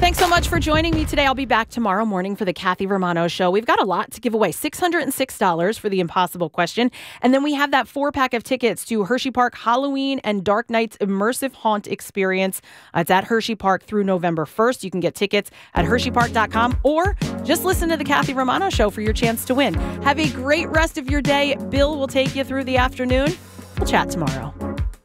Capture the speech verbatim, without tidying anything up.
Thanks so much for joining me today. I'll be back tomorrow morning for the Kathy Romano Show. We've got a lot to give away. six hundred six dollars for the impossible question. And then we have that four-pack of tickets to Hershey Park Halloween and Dark Nights Immersive Haunt Experience. Uh, it's at Hershey Park through November first. You can get tickets at hershey park dot com or just listen to the Kathy Romano Show for your chance to win. Have a great rest of your day. Bill will take you through the afternoon. We'll chat tomorrow.